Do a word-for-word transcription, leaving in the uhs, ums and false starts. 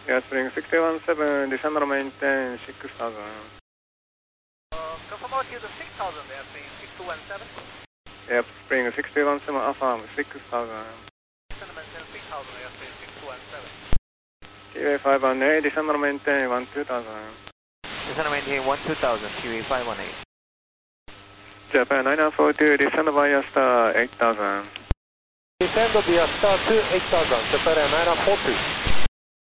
Yeah, Spring six one seven, descend and maintain six thousand. Uh, confirm out here the six thousand there, Spring six two one seven. Yep, Spring six one seven, affirm six thousand. Descend and maintain six thousand there, Spring six two one seven. Q A five one eight, descend and maintain one two thousand. Descend and maintain one two thousand, Q A five one eight. Japan nine nine four two, descend via star eight thousand. Descend via star two eight thousand, Japan nine nine four two.